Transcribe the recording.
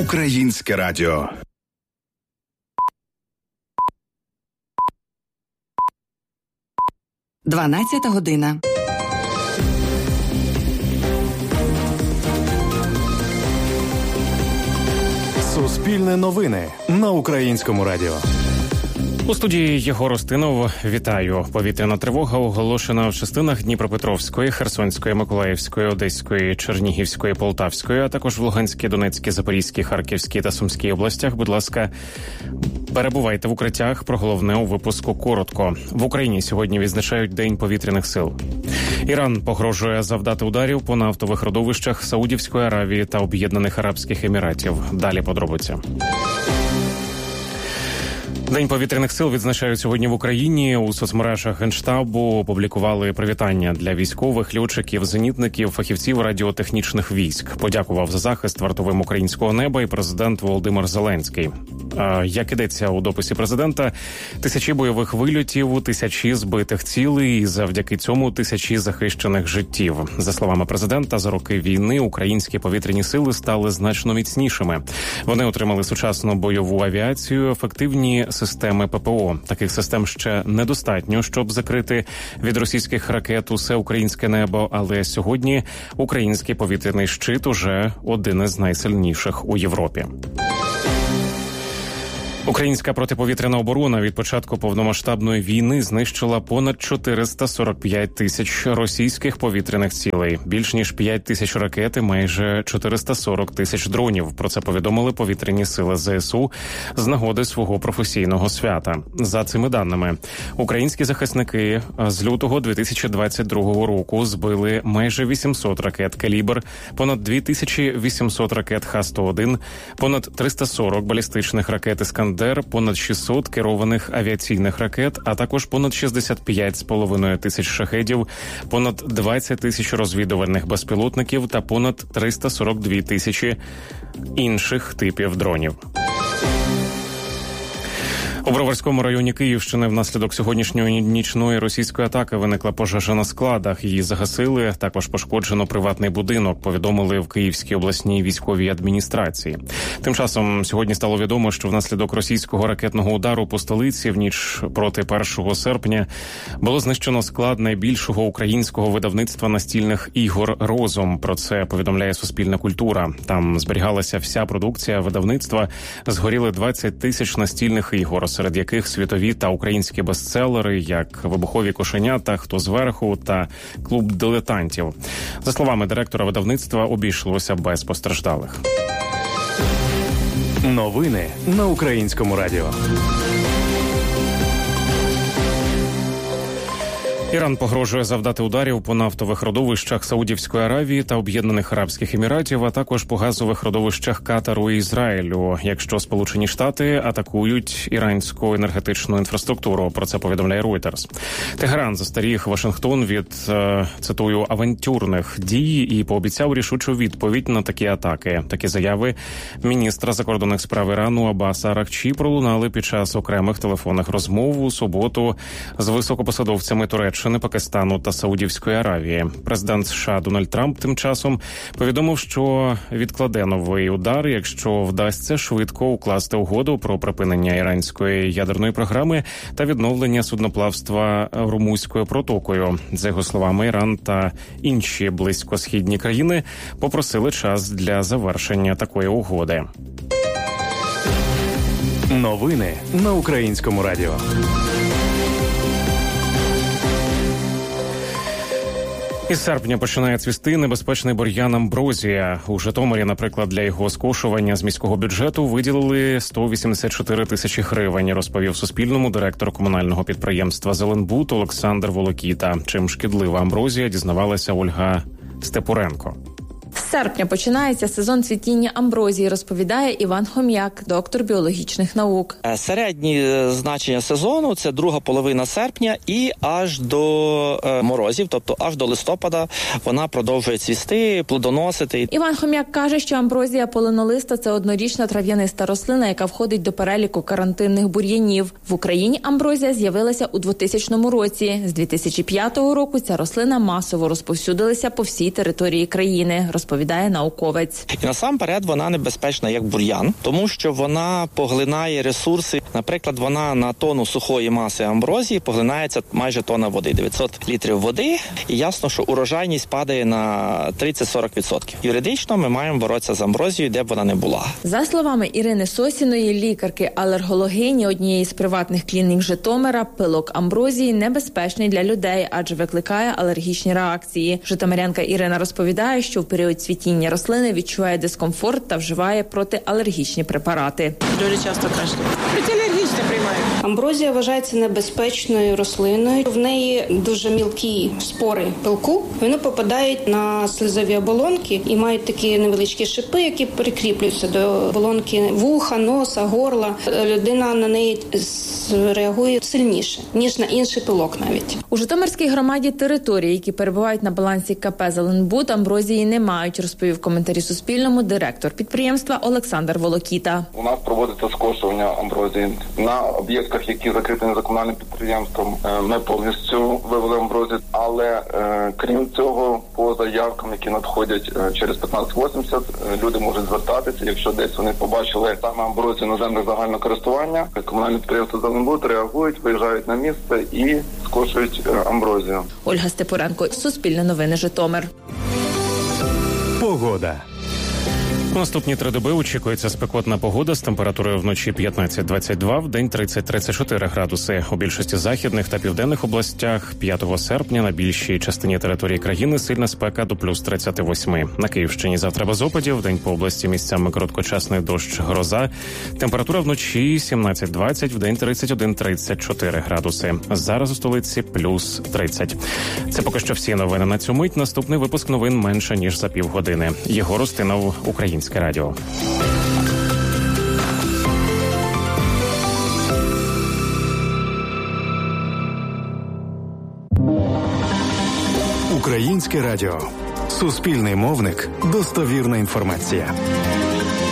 Українське радіо. Дванадцята година. Суспільне новини на Українському радіо. У студії Єгор Устинов. Вітаю. Повітряна тривога оголошена в частинах Дніпропетровської, Херсонської, Миколаївської, Одеської, Чернігівської, Полтавської, а також в Луганській, Донецькій, Запорізькій, Харківській та Сумській областях. Будь ласка, перебувайте в укриттях. Про головне у випуску коротко. В Україні сьогодні відзначають День повітряних сил. Іран погрожує завдати ударів по нафтових родовищах Саудівської Аравії та Об'єднаних Арабських Еміратів. Далі подробиці. День повітряних сил відзначають сьогодні в Україні. У соцмережах Генштабу опублікували привітання для військових, льотчиків, зенітників, фахівців радіотехнічних військ. Подякував за захист вартовим українського неба і президент Володимир Зеленський. Як ідеться у дописі президента, тисячі бойових вильотів, тисячі збитих цілей і завдяки цьому тисячі захищених життів. За словами президента, за роки війни українські повітряні сили стали значно міцнішими. Вони отримали сучасну бойову авіацію, ефективні системи ППО. Таких систем ще недостатньо, щоб закрити від російських ракет усе українське небо, але сьогодні український повітряний щит уже один із найсильніших у Європі. Українська протиповітряна оборона від початку повномасштабної війни знищила понад 445 тисяч російських повітряних цілей, більш ніж 5 тисяч ракет і майже 440 тисяч дронів. Про це повідомили повітряні сили ЗСУ з нагоди свого професійного свята. За цими даними, українські захисники з лютого 2022 року збили майже 800 ракет «Калібр», понад 2800 ракет Х-101, понад 340 балістичних ракет «Іскандер», понад 600 керованих авіаційних ракет, а також понад 65,5 тисяч шахедів, понад 20 тисяч розвідувальних безпілотників та понад 342 тисячі інших типів дронів. У Броварському районі Київщини внаслідок сьогоднішньої нічної російської атаки виникла пожежа на складах. Її загасили. Також пошкоджено приватний будинок, повідомили в Київській обласній військовій адміністрації. Тим часом сьогодні стало відомо, що внаслідок російського ракетного удару по столиці в ніч проти 1 серпня було знищено склад найбільшого українського видавництва настільних ігор «Розум». Про це повідомляє Суспільна культура. Там зберігалася вся продукція видавництва. Згоріли 20 тисяч настільних ігор, серед яких світові та українські бестселери, як «Вибухові кошенята», «Хто зверху» та «Клуб дилетантів». За словами директора видавництва, обійшлося без постраждалих. Новини на Українському радіо. Іран погрожує завдати ударів по нафтових родовищах Саудівської Аравії та Об'єднаних Арабських Еміратів, а також по газових родовищах Катару і Ізраїлю, якщо Сполучені Штати атакують іранську енергетичну інфраструктуру. Про це повідомляє Reuters. Тегеран застеріг Вашингтон від, цитую, авантюрних дій і пообіцяв рішучу відповідь на такі атаки. Такі заяви міністра закордонних справ Ірану Аббаса Аракчі пролунали під час окремих телефонних розмов у суботу з високопосадовцями Туреччини, Пакистану та Саудівської Аравії. Президент США Дональд Трамп тим часом повідомив, що відкладе новий удар, якщо вдасться швидко укласти угоду про припинення іранської ядерної програми та відновлення судноплавства Румунською протокою. За його словами, Іран та інші близькосхідні країни попросили час для завершення такої угоди. Новини на Українському радіо. Із серпня починає цвісти небезпечний бур'ян амброзія. У Житомирі, наприклад, для його скошування з міського бюджету виділили 184 тисячі гривень, розповів Суспільному директор комунального підприємства «Зеленбуд» Олександр Волокіта. Чим шкідлива амброзія, дізнавалася Ольга Степуренко. З серпня починається сезон цвітіння амброзії, розповідає Іван Хом'як, доктор біологічних наук. Середні значення сезону – це друга половина серпня і аж до морозів, тобто аж до листопада вона продовжує цвісти, плодоносити. Іван Хом'як каже, що амброзія полинолиста – це однорічна трав'яниста рослина, яка входить до переліку карантинних бур'янів. В Україні амброзія з'явилася у 2000 році. З 2005 року ця рослина масово розповсюдилася по всій території країни, розповідає розповідає науковець. І насамперед вона небезпечна як бур'ян, тому що вона поглинає ресурси. Наприклад, вона на тонну сухої маси амброзії поглинається майже тонна води, 900 літрів води. І ясно, що урожайність падає на 30-40%. Юридично ми маємо боротися з амброзією, де б вона не була. За словами Ірини Сосіної, лікарки-алергологині однієї з приватних клінік Житомира, пилок амброзії небезпечний для людей, адже викликає алергічні реакції. Житомирянка Ірина розповідає, що в період цвітіння рослини відчуває дискомфорт та вживає протиалергічні препарати. Дуже часто кашляє. Протиалергічне приймає. Амброзія вважається небезпечною рослиною. В неї дуже мілкі спори пилку. Вони попадають на слизові оболонки і мають такі невеличкі шипи, які прикріплюються до оболонки вуха, носа, горла. Людина на неї реагує сильніше, ніж на інший пилок навіть. У Житомирській громаді території, які перебувають на балансі КП «Зеленбуд», амброзії не мають, розповів в коментарі Суспільному директор підприємства Олександр Волокіта. У нас проводиться скошування амброзії. На об'єктах, які закріплені за комунальним підприємством, ми повністю вивели амброзію. Але крім цього, по заявкам, які надходять через 1580, люди можуть звертатися, якщо десь вони побачили саме амброзію на землях загального користування, комунальне підприємство «Зеленбуд» реагують, виїжджають на місце і скошують амброзію. Ольга Степуренко, Суспільне новини, Житомир. Погода. У наступні 3 доби очікується спекотна погода з температурою вночі 15-22, вдень 30-34 градуси. У більшості західних та південних областях 5 серпня на більшій частині території країни сильна спека до плюс 38. На Київщині завтра без опадів, вдень по області місцями короткочасний дощ, гроза. Температура вночі 17-20, вдень 31-34 градуси. Зараз у столиці плюс 30. Це поки що всі новини на цю мить. Наступний випуск новин менше, ніж за півгодини. Єгор Устинов, Українське радіо. Українське радіо. Суспільний мовник. Достовірна інформація.